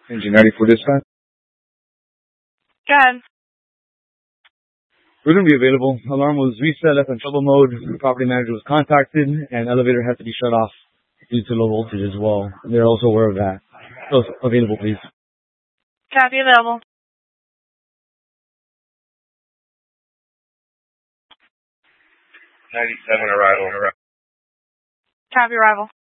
Engine ready for dispatch. Go ahead. We're going to be available. Alarm was reset, left in trouble mode. The property manager was contacted, and elevator has to be shut off due to low voltage as well. They're also aware of that. So, available, please. Copy, available. 97 arrival. Copy, arrival.